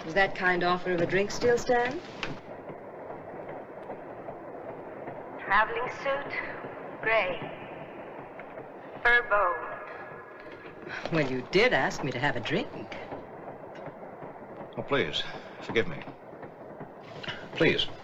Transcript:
Does that kind offer of a drink still stand? Traveling suit, gray. Fur bow. Well, you did ask me to have a drink. Oh, please, forgive me. Please.